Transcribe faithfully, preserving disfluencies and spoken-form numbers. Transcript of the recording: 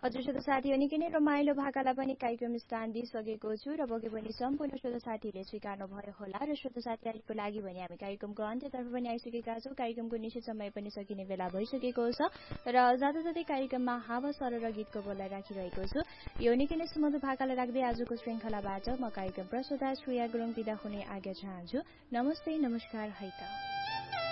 हजुर श्रोता साथीहरू निकै नै रमाइलो भाकालाई पनि कार्यक्रम स्थान दिइसकेको छु र पक्कै पनि सम्पूर्ण श्रोता साथीहरूले स्वीकार्नु भयो होला र श्रोता साथीहरूको लागि भने हामी कार्यक्रमको अन्त्यतर्फ पनि आइसकेका छौँ। कार्यक्रमको निश्चित समय पनि सकिने बेला भइसकेको छ र जाँदा जाँदै कार्यक्रममा हावा सर र गीतको बोललाई राखिरहेको छु। यो निकै नै सुमधुर भाकालाई राख्दै आजको श्रृङ्खलाबाट म कार्यक्रम प्रस्तुता श्रेया गुरुङ बिदा हुने आज्ञा चाहन्छु। नमस्ते, नमस्कार, है त।